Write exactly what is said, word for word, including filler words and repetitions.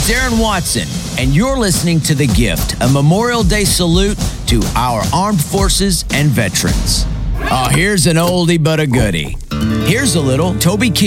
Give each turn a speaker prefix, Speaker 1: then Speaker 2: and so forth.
Speaker 1: name's Aaron Watson, and you're listening to The Gift, a Memorial Day salute to our armed forces and veterans. Oh, here's an oldie but a goodie. Here's a little Toby Keith.